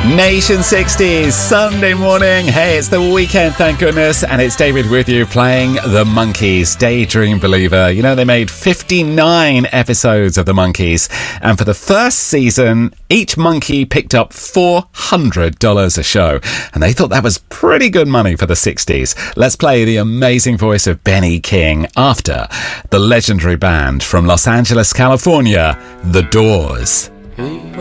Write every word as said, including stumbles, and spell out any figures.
Nation sixties, Sunday morning. Hey, it's the weekend, thank goodness. And it's David with you playing The Monkees, Daydream Believer. You know, they made fifty-nine episodes of The Monkees. And for the first season, each monkey picked up four hundred dollars a show. And they thought that was pretty good money for the sixties. Let's play the amazing voice of Benny King after the legendary band from Los Angeles, California, The Doors.